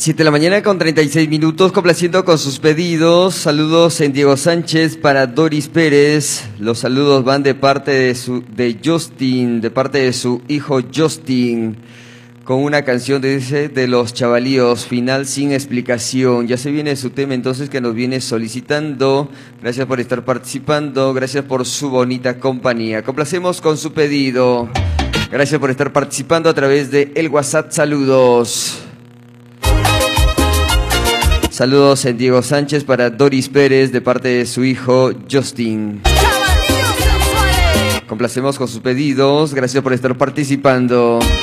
7 de la mañana con 36 minutos, complaciendo con sus pedidos. Saludos en Diego Sánchez para Doris Pérez. Los saludos van de parte de Justin, de parte de su hijo Justin, con una canción de los Chavalíos, Final sin explicación. Ya se viene su tema entonces que nos viene solicitando. Gracias por estar participando, gracias por su bonita compañía. Complacemos con su pedido. Gracias por estar participando a través de el WhatsApp. Saludos. Saludos en Diego Sánchez para Doris Pérez de parte de su hijo Justin. Complacemos con sus pedidos. Gracias por estar participando.